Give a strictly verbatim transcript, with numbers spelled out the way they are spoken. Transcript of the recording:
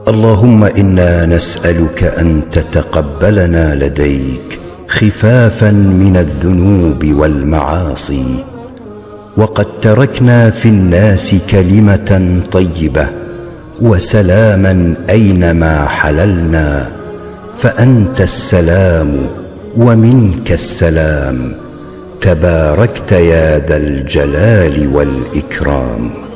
اللهم إنا نسألك أن تتقبلنا لديك خفافا من الذنوب والمعاصي. وقد تركنا في الناس كلمة طيبة وسلاما أينما حللنا، فأنت السلام ومنك السلام، تباركت يا ذا الجلال والإكرام.